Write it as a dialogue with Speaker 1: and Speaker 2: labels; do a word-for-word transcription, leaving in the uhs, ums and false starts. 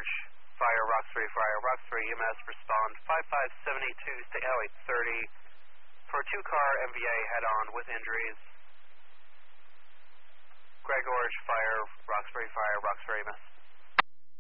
Speaker 1: Gorge Fire, Roxbury Fire, Roxbury E M S, respond five five seven eight two, stay L eight thirty for a two-car M V A head-on with injuries. Greg Gorge Fire, Roxbury Fire, Roxbury E M S.